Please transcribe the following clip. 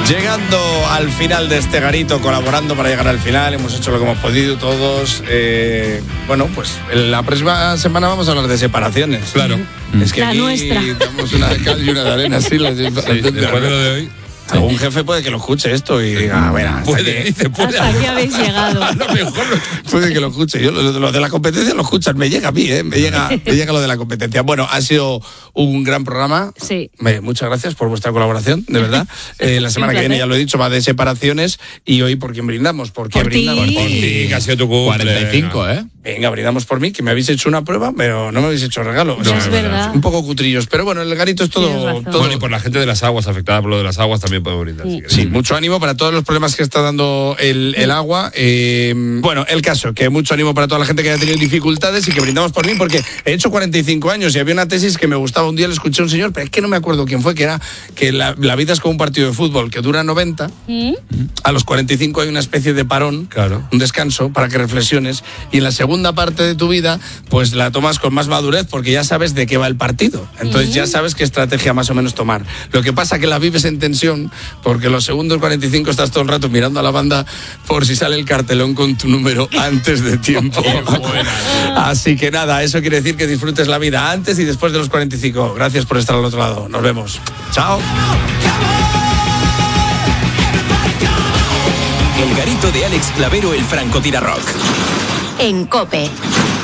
Llegando al final de este garito, colaborando para llegar al final, hemos hecho lo que hemos podido todos. Bueno, pues la próxima semana vamos a hablar de separaciones. Claro. Es que La aquí nuestra. damos una de cal y una de arena, sí. Después de lo de hoy. Algún jefe puede que lo escuche esto y diga, a ver, Puede. Hasta aquí habéis llegado. No, mejor no. puede que lo escuche. Yo lo de la competencia lo escuchan, me llega a mí, me llega lo de la competencia. Bueno, ha sido un gran programa. Sí. Muchas gracias por vuestra colaboración, de verdad. La semana que viene, ya lo he dicho, va de separaciones y hoy ¿por quién brindamos? Por ti. Por ti, que ha sido tu cumple. 45, ¿eh? Venga, brindamos por mí, que me habéis hecho una prueba, pero no me habéis hecho regalo. No, es verdad. Un poco cutrillos, pero bueno, el garito es Tienes todo. razón. todo Bueno, y por la gente de las aguas, afectada por lo de las aguas, también puedo brindar. Si queréis. Sí, mucho ánimo para todos los problemas que está dando el agua. Bueno, el caso, que mucho ánimo para toda la gente que haya tenido dificultades y que brindamos por mí, porque he hecho 45 años y había una tesis que me gustaba. Un día le escuché a un señor, pero es que no me acuerdo quién fue, que era que la vida es como un partido de fútbol que dura 90. A los 45 hay una especie de parón, Claro. un descanso para que reflexiones, y en la segunda parte de tu vida pues la tomas con más madurez porque ya sabes de qué va el partido, entonces ya sabes qué estrategia más o menos tomar. Lo que pasa que la vives en tensión porque los segundos 45 estás todo el rato mirando a la banda por si sale el cartelón con tu número antes de tiempo. Así que nada, eso quiere decir que disfrutes la vida antes y después de los 45. Gracias por estar al otro lado, nos vemos. Chao. El garito de Alex Clavero, el francotirador. En COPE.